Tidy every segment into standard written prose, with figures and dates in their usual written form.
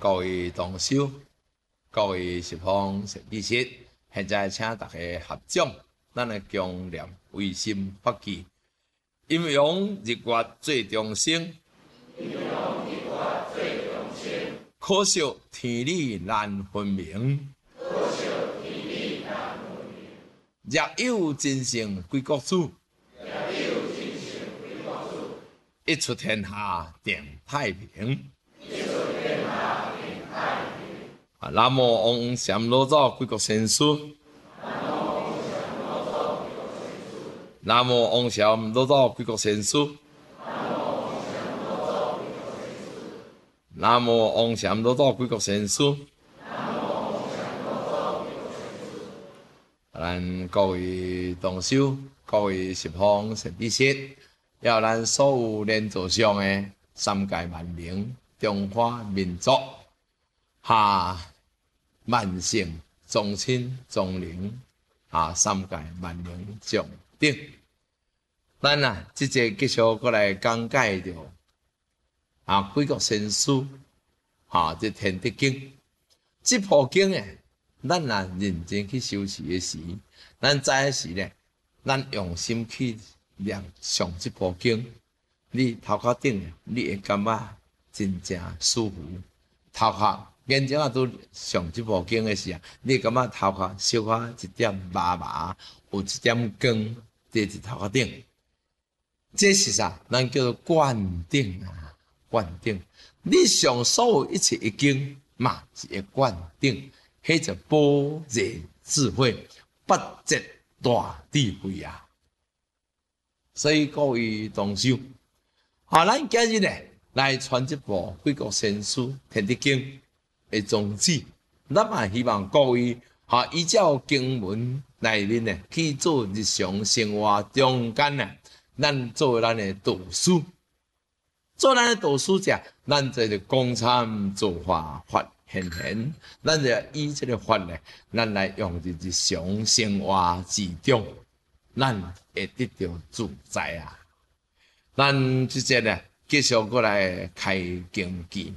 各位同修、各位十方善知识，现在请大家合掌，咱来共念唯心发起，阴阳日月最中生，可惜天理难分明。若有真圣归国主，一出天下定太平。南无王禅老祖归国先师，南无王禅老祖归国先师，南无王禅老祖归国先师。咱各位同修、各位十方善知识，要咱所有连座上的三界万民、中华民族下万圣宗亲宗灵三界万灵上顶。咱即节继续过来讲解着几国先师这天德经。这部经咱认真去修持的时，咱知的是咱用心去念上这部经，你头壳顶你会感觉真正舒服。头壳眼睛都上这部经的时你会感觉头壳小可一点麻麻，有一点光伫伫头壳顶。这是啥？咱叫做灌顶灌顶。你上所有一切一经嘛，是会灌顶。迄就般若智慧，不折大智慧啊！所以各位同修，咱今日来传这部《贵国先师天德经》的宗旨，咱也希望各位依照经文内面去做日常生活中间咱做咱的导师，做咱的导师者，咱这个共参做法现，咱就以这个法咱来用伫日常生活之中，咱会得到自在啊！咱即节继续过来开经记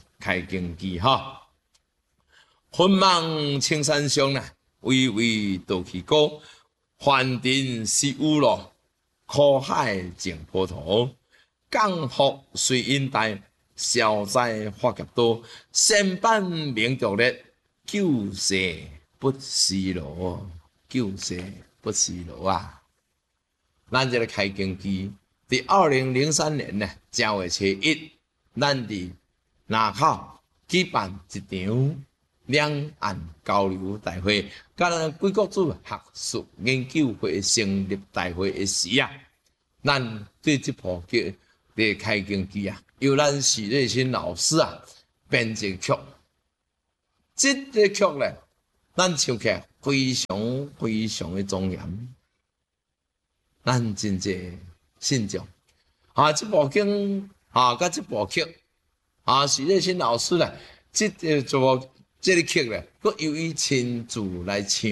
昏梦青山上巍巍倒去高，梵尘是乌罗，苦海净波涛，降伏随因带。消灾化劫多，善办明德力，救世不失劳，救世不失劳啊！咱这个开经期，伫2003年正月初一，咱伫南口举办一场两岸交流大会，甲咱贵国主学术研究会成立大会的时咱对这部剧的开经期由咱许瑞新老师编这曲，这个曲咱唱起来非常非常的庄严，咱真济信众这部经甲这部曲许瑞新老师这个曲佫由伊亲自来唱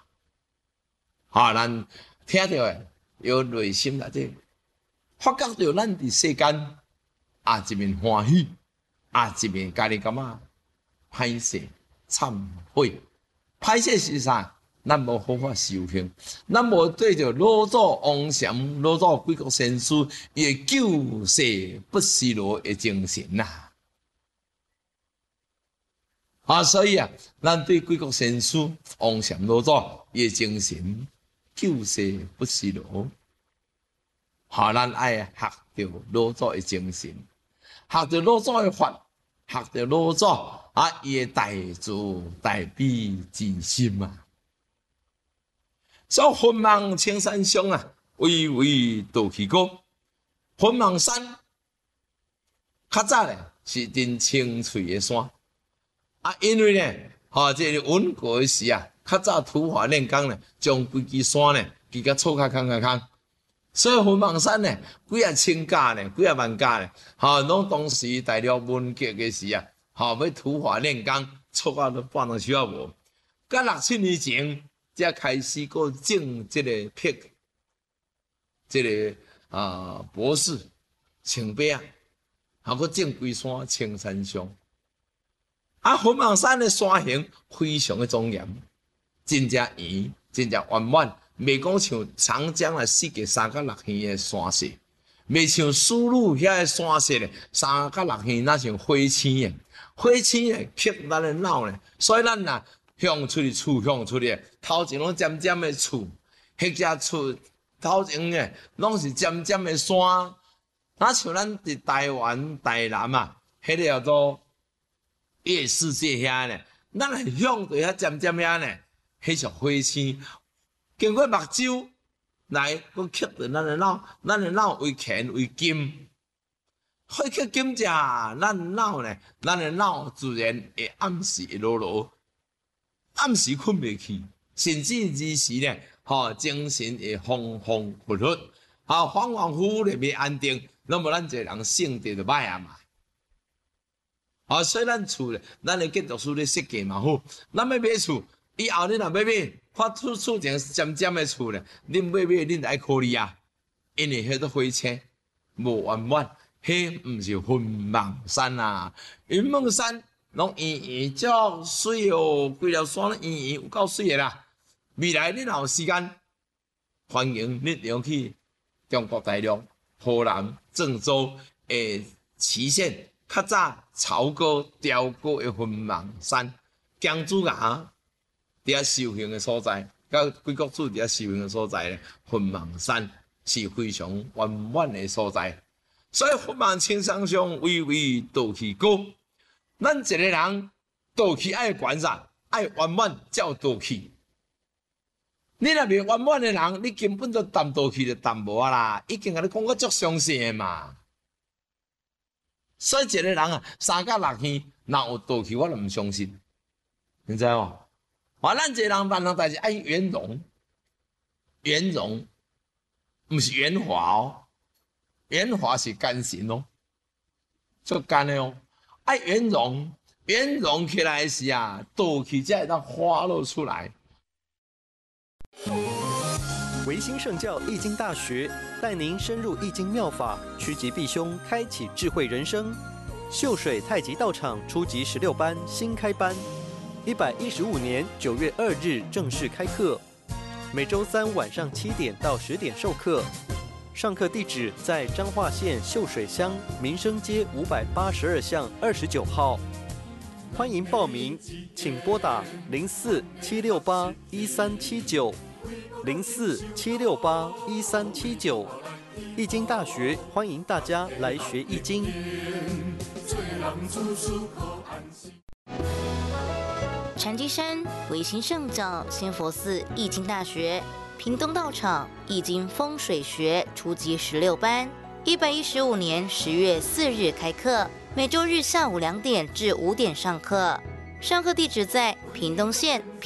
咱听到有内心内底发觉到咱伫世间。一面欢喜，一面家己感觉歹势、忏悔。歹势是啥？咱无好法修行，咱无对着老祖王禅、老祖贵国先师伊的救世不失劳的精神所以咱对贵国先师、王禅老祖伊的精神救世不失劳，咱爱学着老祖的精神。学着老祖的法，学着老祖伊的大慈大悲之心所以昏梦青山上巍巍倒去高，昏梦山较早是真青翠的山因为这个稳过的时较早土法炼钢将规支山支甲粗较空。所以云梦山几千架几万架拢当时大陆文革的时要土法炼钢，错都半两手无。到6、7年前才开始个种这个辟，这个博士青白个种规山青山上。 凤凰山的山形非常的庄严，真正圆，真正圆满，袂讲像长江的4个3角6线的山势，袂像丝路遐个山势咧3角6线那像花青的，花青的吸咱的脑咧，所以咱呐向出去厝向出去，头前拢尖尖的厝，迄只厝头前的拢是尖尖的山，那像咱伫台湾台南啊，迄个叫做夜世界遐呢，咱系向着遐尖尖遐呢，迄属花青，经过目睭来，佮吸着咱的脑，咱的脑为乾为金，火吸金者，咱脑呢，咱的脑自然会暗时会落落，暗时困袂去，甚至日时呢，精神会恍恍惚惚，恍恍惚惚咧袂安定，那么咱一个人性格就歹啊嘛。所以咱厝咧，咱的建筑师咧设计嘛好，咱要买厝，以后你若要买，看厝前尖尖的厝咧，恁买恁爱考虑啊，因为迄个花青无圆满，迄毋是云梦山啊，云梦山拢圆圆足水哦，规条山拢圆圆有够水的啦。未来你若有时间，欢迎你用去中国大陆、河南郑州的祁县。较早曹哥、雕哥的云梦山、姜子牙伫遐修行的所在，甲贵国主伫遐修行的所在咧，云梦山是非常圆满的所在。所以云梦青山上，巍巍道气高。咱一个人道气爱悬啥？爱圆满才有道气。你若袂圆满的人，你根本就谈道气就谈无啊啦！已经甲你讲过足详细的嘛。所以一个人啊，3角6线，若有道气，我就毋相信，你知无？咱一个人办人代志爱圆融，圆融，毋是圆滑哦，圆滑是奸臣哦，足奸的哦，爱圆融，圆融起来时啊，道气才会当花露出来。 维新圣教易经大学带您深入易经妙法，趋吉避凶，开启智慧人生。秀水太极道场初级16班新开班，115年9月2日正式开课，每周3晚上7点到10点授课。上课地址在彰化县秀水乡民生街582巷29号。欢迎报名，请拨打04-768-1379。04-768-1379，易经大学欢迎大家来学易经。 禅机山维新圣教仙佛寺易经大学，屏东道场易经风水学初级16班，115年10月4日开课，每周日下午2点至5点上课。上课地址在屏东县